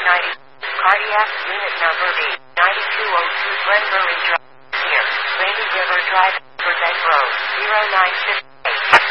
90. Cardiac unit number B9202 Glenbury Drive. Here. Rainy River Drive. Burbank Road. 096.